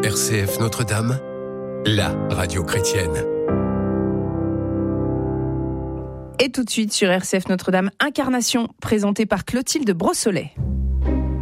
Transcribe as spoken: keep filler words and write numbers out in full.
R C F Notre-Dame, la radio chrétienne. Et tout de suite sur R C F Notre-Dame, Incarnation, présentée par Clotilde Brossolet.